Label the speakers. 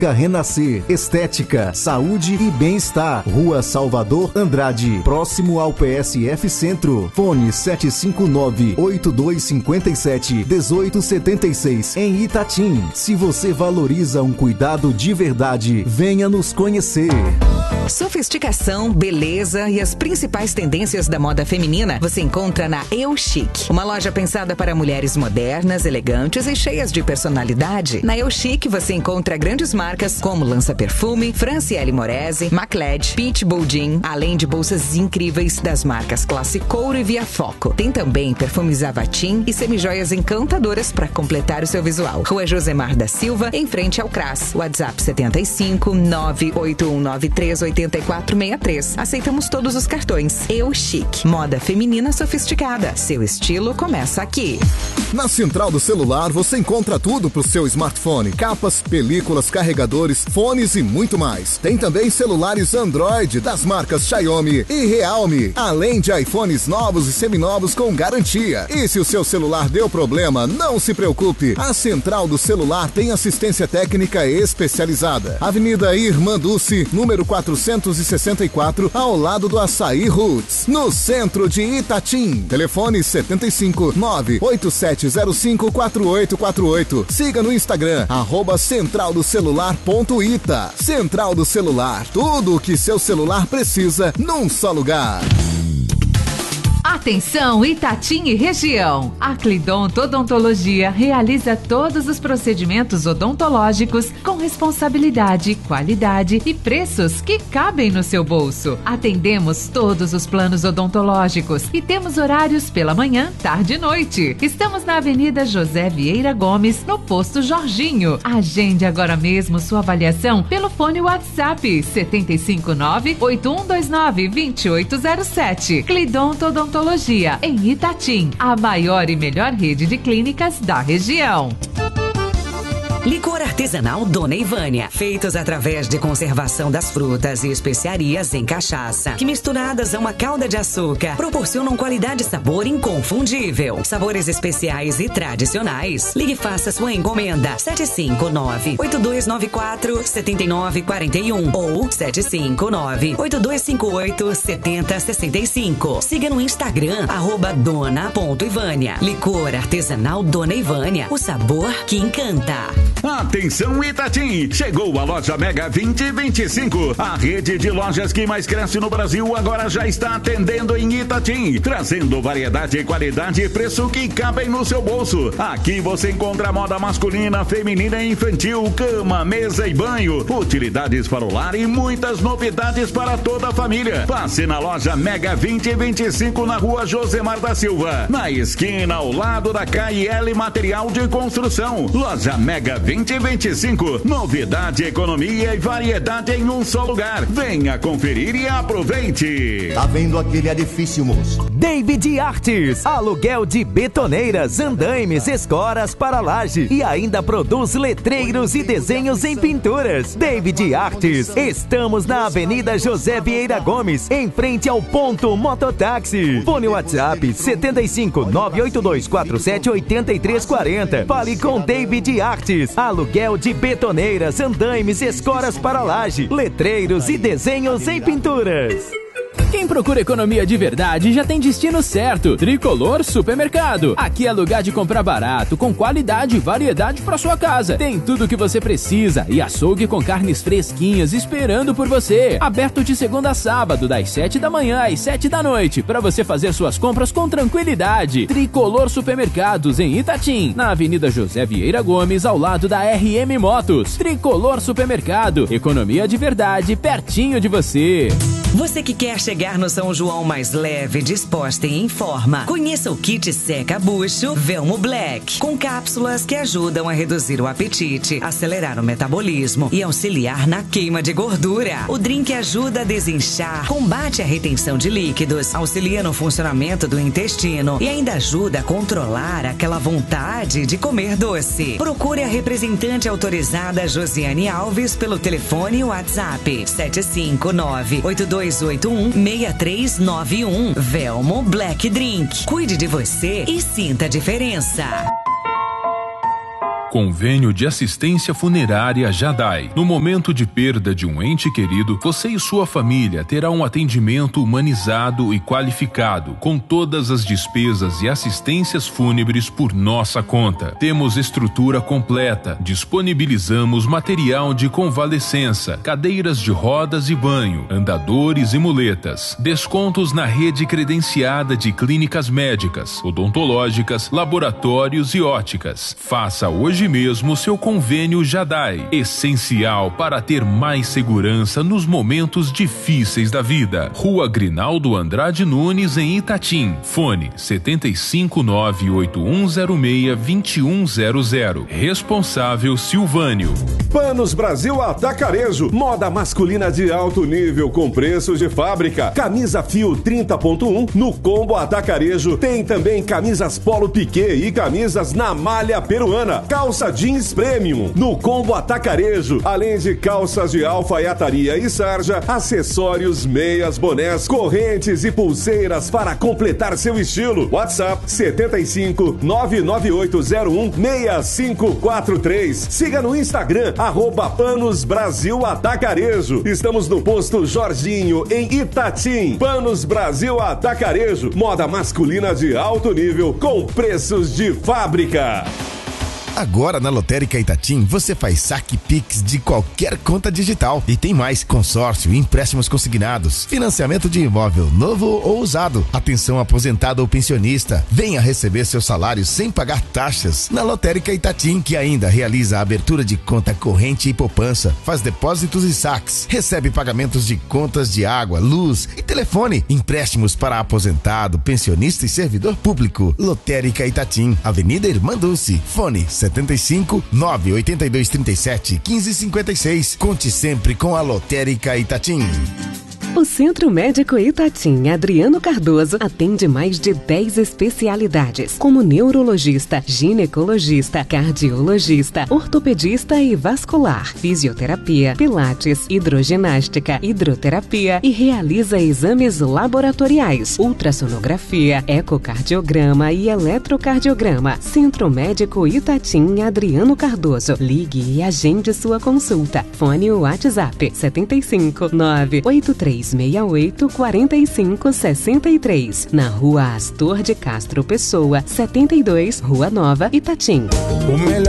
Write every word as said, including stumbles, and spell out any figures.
Speaker 1: Renascer, Estética, Saúde e Bem-Estar. Rua Salvador Andrade, próximo ao P S F Centro. Fone sete cinco nove, oito dois cinco sete, um oito sete seis em Itatim. Se você valoriza um cuidado de verdade, venha nos conhecer.
Speaker 2: Sofisticação, beleza e as principais tendências da moda feminina você encontra na Eu Chic. Uma loja pensada para mulheres modernas, elegantes e cheias de personalidade. Na Eu Chic você encontra grandes marcas como Lança Perfume, Franciele Morese, Macled, Pitbull Jean, além de bolsas incríveis das marcas Classe Couro e Via Foco. Tem também perfumes Avatim e semijoias encantadoras para completar o seu visual. Rua Josemar da Silva, em frente ao Cras. WhatsApp setenta e cinco, nove oito um nove três, oito quatro seis três. Aceitamos todos os cartões. Eu Chic. Moda feminina sofisticada. Seu estilo começa aqui.
Speaker 3: Na Central do Celular você encontra tudo pro seu smartphone. Capas, películas, carregadores, fones e muito mais. Tem também celulares Android das marcas Xiaomi e Realme. Além de iPhones novos e seminovos com garantia. E se o seu celular deu problema, não se preocupe. A Central do Celular tem assistência técnica especializada. Avenida Irmã Dulce, número quatrocentos e sessenta e quatro, ao lado do Açaí Roots, no centro de Itatim. Telefone setenta e cinco, nove oito sete zero cinco, quatro oito quatro oito. Siga no Instagram, arroba central do celular ponto ita. Central do Celular, tudo o que seu celular precisa num só lugar.
Speaker 4: Atenção Itatim e região. A Clidonto Odontologia realiza todos os procedimentos odontológicos com responsabilidade, qualidade e preços que cabem no seu bolso. Atendemos todos os planos odontológicos e temos horários pela manhã, tarde e noite. Estamos na Avenida José Vieira Gomes, no posto Jorginho. Agende agora mesmo sua avaliação pelo fone WhatsApp setenta e cinco, nove oito um dois nove, dois oito zero sete. Clidonto Odontologia em Itatim, a maior e melhor rede de clínicas da região.
Speaker 2: Licor artesanal Dona Ivânia, feitos através de conservação das frutas e especiarias em cachaça, que misturadas a uma calda de açúcar, proporcionam qualidade e sabor inconfundível. Sabores especiais e tradicionais. Ligue e faça sua encomenda sete cinco nove, oito dois nove quatro, sete nove quatro um ou sete cinco nove, oito dois cinco oito, sete zero seis cinco. Siga no Instagram, arroba dona ponto ivânia. Licor artesanal Dona Ivânia, o sabor que encanta.
Speaker 5: Atenção Itatim, chegou a loja Mega vinte vinte e cinco, a rede de lojas que mais cresce no Brasil agora já está atendendo em Itatim, trazendo variedade, qualidade e preço que cabem no seu bolso. Aqui você encontra moda masculina, feminina e infantil, cama, mesa e banho, utilidades para o lar e muitas novidades para toda a família. Passe na loja Mega vinte vinte e cinco na rua Josemar da Silva, na esquina ao lado da K L Material de Construção. Loja Mega vinte vinte e cinco, novidade, economia e variedade em um só lugar. Venha conferir e aproveite.
Speaker 6: Tá vendo aquele edifício, moço?
Speaker 7: David Artes, aluguel de betoneiras, andaimes, escoras para laje e ainda produz letreiros e desenhos em pinturas. David Artes, estamos na Avenida José Vieira Gomes, em frente ao ponto Mototáxi. Fone WhatsApp setenta e cinco, nove oito dois quatro sete, oito três quatro zero. Fale com David Artes. Aluguel de betoneiras, andaimes, escoras para laje, letreiros e desenhos em pinturas.
Speaker 8: Quem procura economia de verdade já tem destino certo. Tricolor Supermercado. Aqui é lugar de comprar barato, com qualidade e variedade para sua casa. Tem tudo o que você precisa e açougue com carnes fresquinhas esperando por você. Aberto de segunda a sábado, das sete da manhã às sete da noite, para você fazer suas compras com tranquilidade. Tricolor Supermercados em Itatim, na Avenida José Vieira Gomes, ao lado da R M Motos. Tricolor Supermercado. Economia de verdade, pertinho de você.
Speaker 2: Você que quer chegar no São João mais leve, disposta e em forma, conheça o kit Seca Bucho Velmo Black, com cápsulas que ajudam a reduzir o apetite, acelerar o metabolismo e auxiliar na queima de gordura. O drink ajuda a desinchar, combate a retenção de líquidos, auxilia no funcionamento do intestino e ainda ajuda a controlar aquela vontade de comer doce. Procure a representante autorizada Josiane Alves pelo telefone e WhatsApp sete cinco nove, oito dois oito um, seis três nove um. Velmo Black Drink. Cuide de você e sinta a diferença.
Speaker 9: Convênio de Assistência Funerária Jadai. No momento de perda de um ente querido, você e sua família terá um atendimento humanizado e qualificado, com todas as despesas e assistências fúnebres por nossa conta. Temos estrutura completa, disponibilizamos material de convalescença, cadeiras de rodas e banho, andadores e muletas, descontos na rede credenciada de clínicas médicas, odontológicas, laboratórios e óticas. Faça hoje mesmo seu convênio Jadai, essencial para ter mais segurança nos momentos difíceis da vida. Rua Grinaldo Andrade Nunes, em Itatim. Fone setenta e cinco, nove oito um zero seis, dois um zero zero. Responsável Silvânio.
Speaker 10: Panos Brasil Atacarejo, moda masculina de alto nível com preços de fábrica. Camisa fio trinta ponto um no combo Atacarejo. Tem também camisas polo piquê e camisas na malha peruana. Calça jeans premium no combo Atacarejo. Além de calças de alfaiataria e sarja, acessórios, meias, bonés, correntes e pulseiras para completar seu estilo. WhatsApp setenta e cinco, nove nove oito zero um, seis cinco quatro três. Siga no Instagram, arroba Panos Brasil Atacarejo. Estamos no posto Jorginho, em Itatim. Panos Brasil Atacarejo, moda masculina de alto nível com preços de fábrica.
Speaker 11: Agora na Lotérica Itatim você faz saque Pix de qualquer conta digital. E tem mais: consórcio, empréstimos consignados, financiamento de imóvel novo ou usado. Atenção aposentado ou pensionista, venha receber seu salário sem pagar taxas na Lotérica Itatim, que ainda realiza a abertura de conta corrente e poupança, faz depósitos e saques, recebe pagamentos de contas de água, luz e telefone, empréstimos para aposentado, pensionista e servidor público. Lotérica Itatim, Avenida Irmã Dulce, fone setenta e cinco, nove oito dois, três sete, um cinco cinco seis. Conte sempre com a Lotérica Itatim.
Speaker 12: O Centro Médico Itatim Adriano Cardoso atende mais de dez especialidades, como neurologista, ginecologista, cardiologista, ortopedista e vascular, fisioterapia, pilates, hidroginástica, hidroterapia e realiza exames laboratoriais, ultrassonografia, ecocardiograma e eletrocardiograma. Centro Médico Itatim Adriano Cardoso. Ligue e agende sua consulta. Fone ou WhatsApp setenta e cinco, nove oito três seis oito, quatro cinco seis três, na Rua Astor de Castro Pessoa, setenta e dois, Rua Nova, Itatim.
Speaker 13: O melhor